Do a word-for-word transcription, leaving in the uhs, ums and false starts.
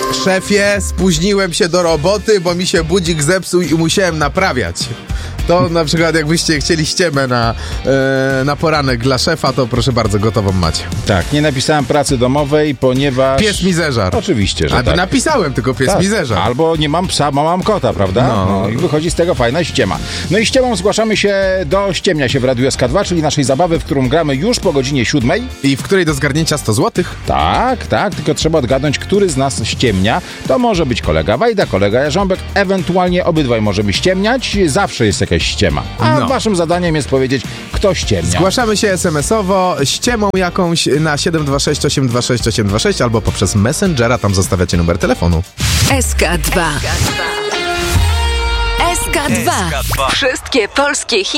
Szefie, spóźniłem się do roboty, bo mi się budzik zepsuł i musiałem naprawiać. To na przykład jakbyście chcieli ściemę na, e, na poranek dla szefa, to proszę bardzo, gotową macie. Tak, nie napisałem pracy domowej, ponieważ... Pies mi zeżar. Oczywiście, że A tak. napisałem, tylko pies tak. mi zeżar. Albo nie mam psa, bo mam kota, prawda? No. no. I wychodzi z tego fajna ściema. No i ściemą zgłaszamy się do Ściemnia się w Radiu S K dwa, czyli naszej zabawy, w którą gramy już po godzinie siódmej. I w której do zgarnięcia sto złotych? Tak, tak, tylko trzeba odgadnąć, który z nas ściemnia. To może być kolega Wajda, kolega Jarząbek, ewentualnie obydwaj możemy ściemniać. Zawsze jest jakaś ściema. A No. waszym zadaniem jest powiedzieć, kto ściemnia. Zgłaszamy się es em esowo, ściemą jakąś na siedem dwa sześć osiem dwa sześć osiem dwa sześć albo poprzez Messengera, tam zostawiacie numer telefonu. S K dwa. S K dwa. Wszystkie polskie hity.